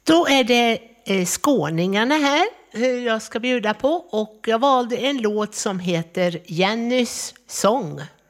Då är det skåningarna här jag ska bjuda på och jag valde en låt som heter Jennys sång.